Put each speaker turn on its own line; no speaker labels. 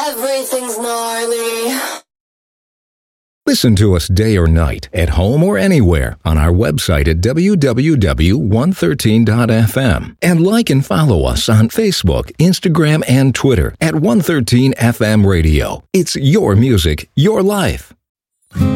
Everything's gnarly.
Listen to us day or night, at home or anywhere, on our website at www.113.fm. And like and follow us on Facebook, Instagram, and Twitter at 113 FM Radio. It's your music, your life.